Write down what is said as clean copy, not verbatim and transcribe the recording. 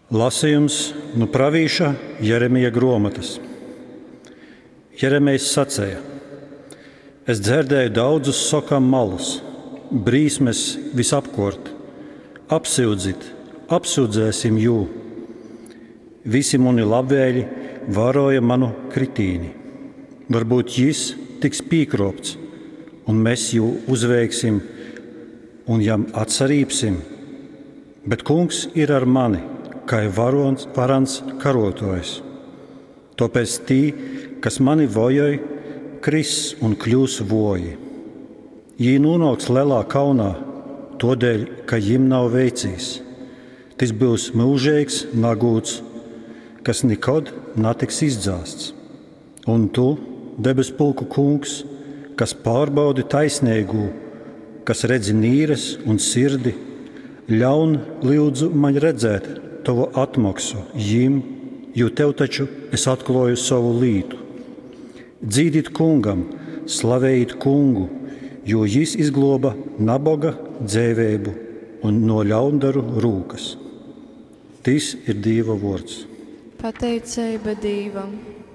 Lasījums no pravīša Jeremija grāmatas. Jeremijs sacīja: Es dzirdēju daudzus sokam malus, brīsmes visapkārt. Apsūdzēsim jū. Visi mani labvēļi varoja manu kritīni. Varbūt jis tiks pīkropts, un mēs jū uzveiksim un jam atsarīpsim. Bet kungs ir ar mani, kā varans karotojs. Tāpēc tī, kas mani vojoj, kris un kļūs voji. Jī nonāks lielā kaunā, todēļ, ka jim nav veicīs. Tas būs mūžīgs nagūts, kas nekad netiks izdzāsts. Un tu, debes pulku kungs, kas pārbaudi taisnīgu, kas redzi nīres un sirdi, ļaun lūdzu man redzēt tavu atmaksu jim, jo tev taču es atklāju savu lītu. Dzīdīt kungam, slavējīt kungu, jo jis izgloba nabaga dzēvēbu un no ļaundaru rūkas. Tas ir Dieva vārds. Pateicība Dievam.